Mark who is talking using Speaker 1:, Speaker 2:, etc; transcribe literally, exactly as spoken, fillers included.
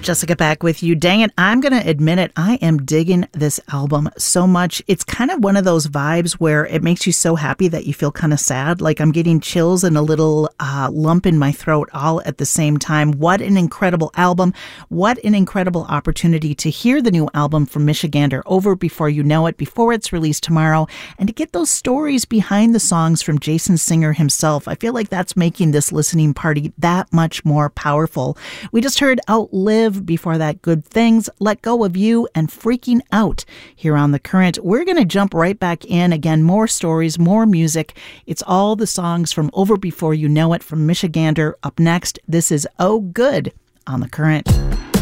Speaker 1: Jessica back with you. Dang it, I'm going to admit it. I am digging this album so much. It's kind of one of those vibes where it makes you so happy that you feel kind of sad. Like I'm getting chills and a little uh, lump in my throat all at the same time. What an incredible album. What an incredible opportunity to hear the new album from Michigander, Over Before You Know It, before it's released tomorrow, and to get those stories behind the songs from Jason Singer himself. I feel like that's making this listening party that much more powerful. We just heard Outlive, before that Good Things, Let Go of You, and Freaking Out here on The Current. We're going to jump right back in. Again, more stories, more music. It's all the songs from Over Before You Know It from Michigander. Up next, this is Oh Good on The Current.